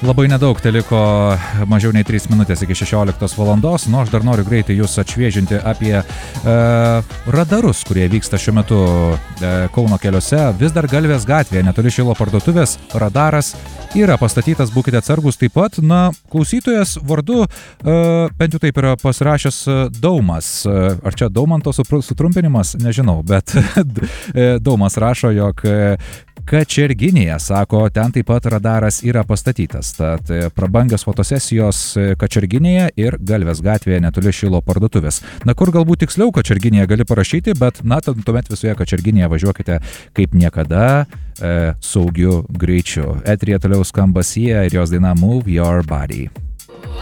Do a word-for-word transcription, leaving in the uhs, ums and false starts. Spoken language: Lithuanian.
Labai nedaug teliko, mažiau nei trys minutės iki šešioliktos valandos, nu aš dar noriu greitai jūs atšviežinti apie e, radarus, kurie vyksta šiuo metu e, Kauno keliuose. Vis dar Galvės gatvėje, netoli Šilo parduotuvės, radaras yra pastatytas, būkite atsargus. Taip pat, na, klausytojas vardu, e, bent jau taip yra pasirašęs Daumas. Ar čia Daumanto sutrumpinimas? Nežinau, bet Daumas rašo, jog Kačerginėje, sako, ten taip pat radaras yra pastatytas. Tad prabangios fotosesijos Kačerginėje ir Galvės gatvėje netoli Šilo parduotuvės. Na, kur galbūt tiksliau Kačerginėje gali parašyti, bet, na, tuomet visoje Kačerginėje važiuokite kaip niekada e, saugiu greičiu. Eteryje toliau skamba Sia ir jos daina Move Your Body.